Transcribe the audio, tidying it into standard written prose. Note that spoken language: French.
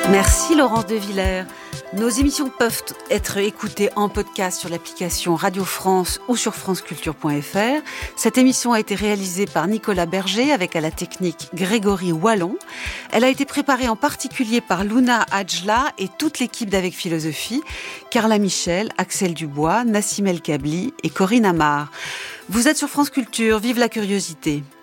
Merci Laurence de Villers. Nos émissions peuvent être écoutées en podcast sur l'application Radio France ou sur franceculture.fr. Cette émission a été réalisée par Nicolas Berger avec à la technique Grégory Wallon. Elle a été préparée en particulier par Luna Adjla et toute l'équipe d'Avec Philosophie, Carla Michel, Axel Dubois, Nassim El Kabli et Corinne Amar. Vous êtes sur France Culture, vive la curiosité.